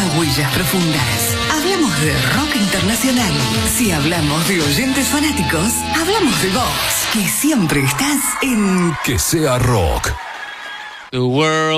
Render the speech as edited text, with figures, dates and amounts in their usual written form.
Huellas Profundas. Hablamos de rock internacional. Si hablamos de oyentes fanáticos, hablamos de vos, que siempre estás en Que sea rock. The world